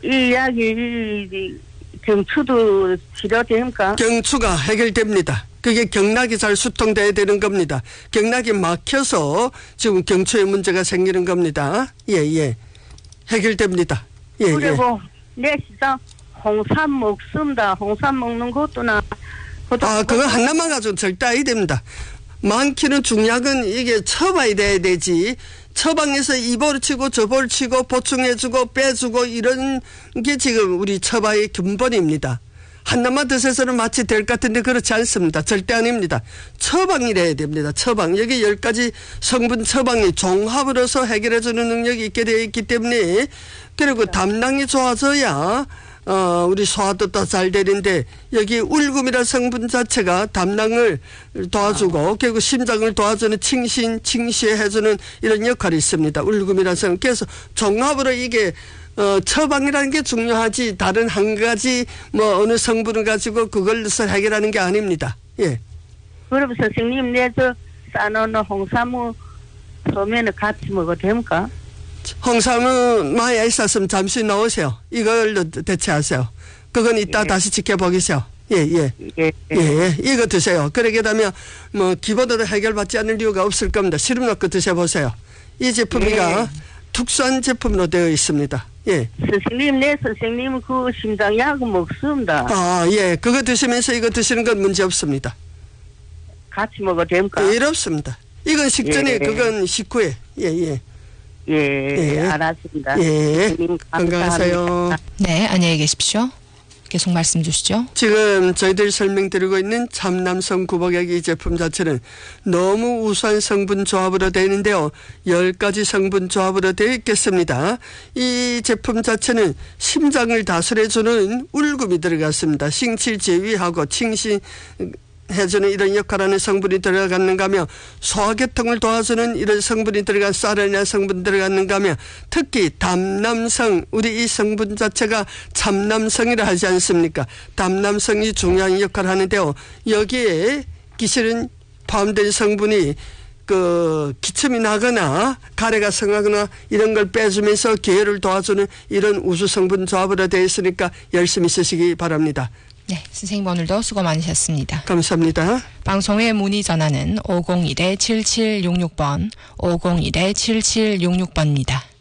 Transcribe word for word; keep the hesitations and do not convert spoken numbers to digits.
이 이야기 경추도 치료됩니까? 경추가 해결됩니다. 그게 경락이 잘 수통돼야 되는 겁니다. 경락이 막혀서 지금 경추에 문제가 생기는 겁니다. 예, 예. 해결됩니다. 예, 그리고 예. 내 시장 홍삼 먹습니다. 홍삼 먹는 것도 나. 아, 그거 하나만 가지고 절대 아니 됩니다. 많기는 중약은 이게 처방이 돼야 되지. 처방에서 이보를 치고 저보를 치고 보충해주고 빼주고 이런 게 지금 우리 처방의 근본입니다. 하나만 드셔서는 마치 될 것 같은데 그렇지 않습니다. 절대 아닙니다. 처방이래야 됩니다. 처방. 여기 열 가지 성분 처방이 종합으로서 해결해주는 능력이 있게 되어 있기 때문에 그리고 담낭이 좋아져야 어, 우리 소화도 더 잘 되는데 여기 울금이라는 성분 자체가 담낭을 도와주고 결국 심장을 도와주는 칭신, 칭시해주는 이런 역할이 있습니다. 울금이라는 성분. 그래서 종합으로 이게 어, 처방이라는 게 중요하지 다른 한 가지 뭐 어느 성분을 가지고 그걸로 해결하는 게 아닙니다. 예. 그럼 선생님 내저 싸놓은 홍삼을 처음에는 같이 먹어도 됩니까? 홍삼은 많이 있었으면 잠시 넣으세요. 이걸로 대체하세요. 그건 이따 예. 다시 지켜보겠어요. 예, 예. 예, 예, 예. 이거 드세요. 그러게 되면 뭐 기본으로 해결받지 않을 이유가 없을 겁니다. 시럽 넣고 드셔보세요. 이 제품이가 예. 특수한 제품으로 되어 있습니다. 예. 선생님, 내 선생님은 그 심장약 먹습니다. 아, 예. 그거 드시면서 이거 드시는 건 문제 없습니다. 같이 먹어도 됩니까? 예, 이렇습니다. 이건 식전에 예. 그건 식후에. 예, 예. 예, 예. 알았습니다. 예. 선생님, 건강하세요. 감사합니다. 네, 안녕히 계십시오. 계속 말씀 주시죠. 지금 저희들이 설명드리고 있는 참남성 구복약 이 제품 자체는 너무 우수한 성분 조합으로 되어 있는데요. 열 가지 성분 조합으로 되어 있겠습니다. 이 제품 자체는 심장을 다스려주는 울금이 들어갔습니다. 신칠 제위하고 칭신 해주는 이런 역할하는 성분이 들어갔는가 하며 소화계통을 도와주는 이런 성분이 들어간 사르나 성분 들어갔는가 하며 특히 담남성 우리 이 성분 자체가 참남성이라 하지 않습니까? 담남성이 중요한 역할을 하는데요. 여기에 기실은 포함된 성분이 그 기침이 나거나 가래가 성하거나 이런 걸 빼주면서 기혈을 도와주는 이런 우수 성분 조합으로 되어 있으니까 열심히 쓰시기 바랍니다. 네, 선생님 오늘도 수고 많으셨습니다. 감사합니다. 방송의 문의 전화는 오공일 칠칠육육 번, 오공일 칠칠육육 번입니다.